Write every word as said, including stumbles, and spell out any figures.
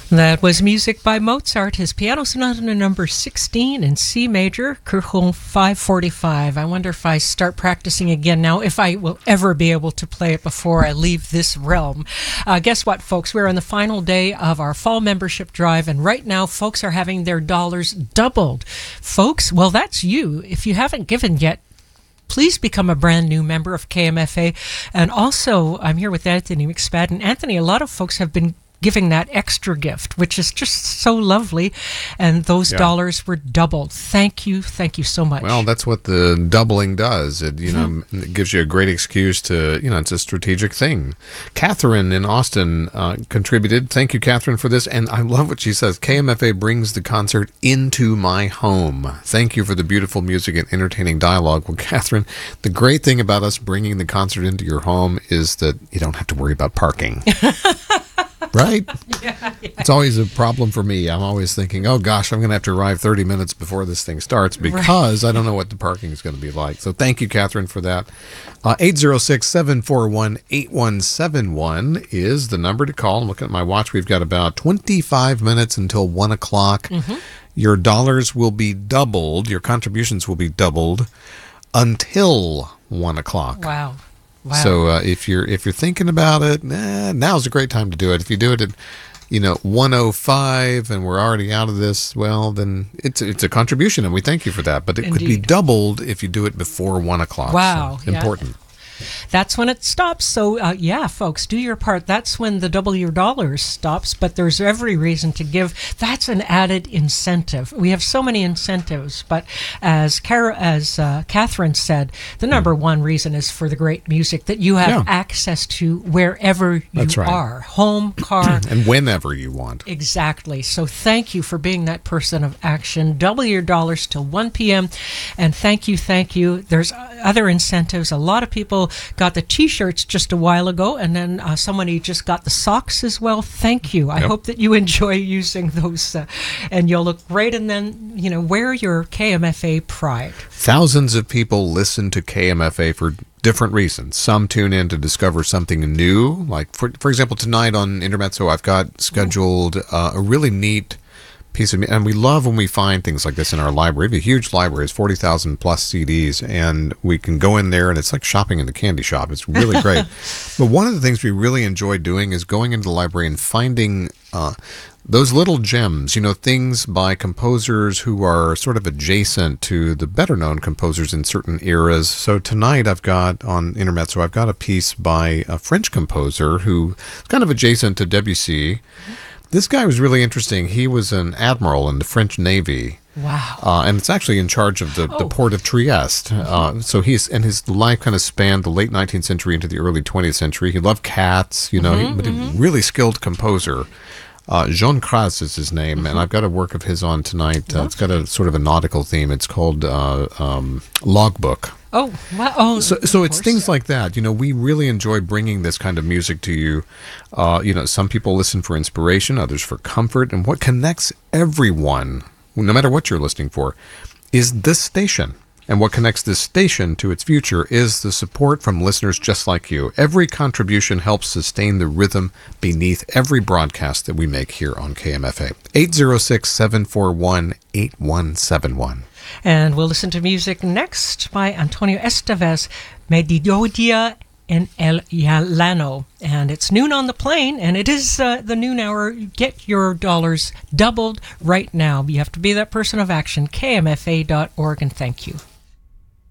That was music by Mozart, his Piano Sonata number sixteen in C major, Köchel five forty-five. I wonder if I start practicing again now, if I will ever be able to play it before I leave this realm. Uh, guess what, folks? We're on the final day of our fall membership drive, and right now, folks are having their dollars doubled. Folks, well, that's you. If you haven't given yet, please become a brand new member of K M F A. And also, I'm here with Anthony McSpadden. Anthony, a lot of folks have been giving that extra gift, which is just so lovely, and those yeah. dollars were doubled. Thank you, thank you so much. Well, that's what the doubling does. It you know mm-hmm. it gives you a great excuse to you know it's a strategic thing. Catherine in Austin uh, contributed. Thank you, Catherine, for this, and I love what she says. K M F A brings the concert into my home. Thank you for the beautiful music and entertaining dialogue. Well, Catherine, the great thing about us bringing the concert into your home is that you don't have to worry about parking. Right? Yeah, yeah. It's always a problem for me. I'm always thinking, oh gosh, I'm going to have to arrive thirty minutes before this thing starts because right. I don't know what the parking is going to be like. So thank you, Catherine, for that. Uh, eight oh six, seven four one, eight one seven one is the number to call. I'm looking at my watch. We've got about twenty-five minutes until one o'clock. Mm-hmm. Your dollars will be doubled. Your contributions will be doubled until one o'clock. Wow. Wow. So uh, if you're if you're thinking about it, eh, now's a great time to do it. If you do it at, you know, one oh five and we're already out of this, well, then it's it's a contribution, and we thank you for that. But it Indeed. Could be doubled if you do it before one o'clock. Wow, so, important. Yeah. That's when it stops. So, uh, yeah, folks, do your part. That's when the double your dollars stops, but there's every reason to give. That's an added incentive. We have so many incentives, but as Cara, as uh, Catherine said, the number mm. one reason is for the great music that you have yeah. access to wherever you That's right. are, home, car. And whenever you want. Exactly. So thank you for being that person of action. Double your dollars till one p.m. And thank you, thank you. There's other incentives. A lot of people got the T-shirts just a while ago, and then uh, somebody just got the socks as well. Thank you. I yep. hope that you enjoy using those, uh, and you'll look great. And then, you know, wear your K M F A pride. Thousands of people listen to K M F A for different reasons. Some tune in to discover something new. Like, for for example, tonight on Intermezzo, I've got scheduled uh, a really neat piece of, and we love when we find things like this in our library. We have a huge library, it's forty thousand plus C Ds, and we can go in there and it's like shopping in the candy shop. It's really great. But one of the things we really enjoy doing is going into the library and finding uh, those little gems, you know, things by composers who are sort of adjacent to the better known composers in certain eras. So tonight I've got on Intermezzo, I've got a piece by a French composer who is kind of adjacent to Debussy. Mm-hmm. This guy was really interesting. He was an admiral in the French Navy. Wow. Uh, and it's actually in charge of the, oh. the port of Trieste. Uh, so he's, and his life kind of spanned the late nineteenth century into the early twentieth century. He loved cats, you know, mm-hmm, he, but mm-hmm. a really skilled composer. Uh, Jean Cras is his name, mm-hmm. and I've got a work of his on tonight. Uh, it's got a sort of a nautical theme. It's called uh, um, Logbook. Oh, wow. Oh, so, so it's things like that. You know, we really enjoy bringing this kind of music to you. Uh, you know, some people listen for inspiration, others for comfort. And what connects everyone, no matter what you're listening for, is this station. And what connects this station to its future is the support from listeners just like you. Every contribution helps sustain the rhythm beneath every broadcast that we make here on K M F A. eight oh six, seven four one, eight one seven one. And we'll listen to music next by Antonio Estevez, Mediodía en el Llano. And it's noon on the plane, and it is uh, the noon hour. Get your dollars doubled right now. You have to be that person of action. K M F A dot org, and thank you.